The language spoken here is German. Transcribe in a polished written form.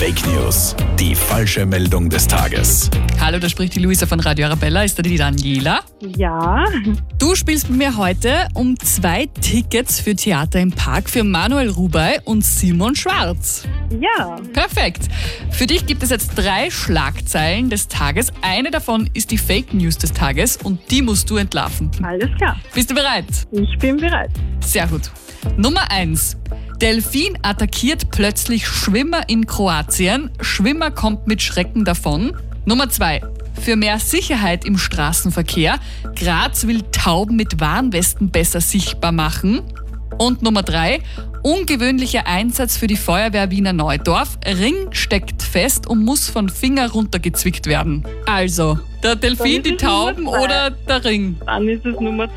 Fake News, die falsche Meldung des Tages. Hallo, da spricht die Luisa von Radio Arabella. Ist da die Daniela? Ja, Du spielst mit mir heute um 2 Tickets für Theater im Park für Manuel Rubey und Simon Schwarz. ja, Perfekt. Für dich gibt es jetzt 3 Schlagzeilen des Tages. Eine davon ist die Fake News des Tages und die musst du entlarven. alles klar. Bist du bereit? Ich bin bereit. Sehr gut. Nummer 1. Delfin attackiert plötzlich Schwimmer in Kroatien. Schwimmer kommt mit Schrecken davon. Nummer 2. Für mehr Sicherheit im Straßenverkehr. Graz will Tauben mit Warnwesten besser sichtbar machen. Und Nummer 3. Ungewöhnlicher Einsatz für die Feuerwehr Wiener Neudorf. Ring steckt fest und muss von Finger runtergezwickt werden. Also, der Delfin, Dann ist die es Nummer Tauben 2. oder der Ring? Dann ist es Nummer